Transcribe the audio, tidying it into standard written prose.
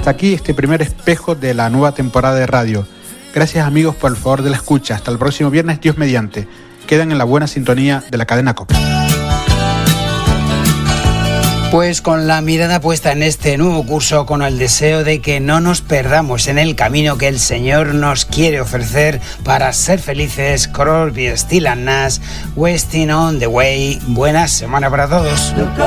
Hasta aquí este primer espejo de la nueva temporada de radio. Gracias amigos por el favor de la escucha. Hasta el próximo viernes, Dios mediante. Quedan en la buena sintonía de la cadena COPE. Pues con la mirada puesta en este nuevo curso, con el deseo de que no nos perdamos en el camino que el Señor nos quiere ofrecer para ser felices, Crosby, Stills & Nash, Wasting on the Way. Buena semana para todos.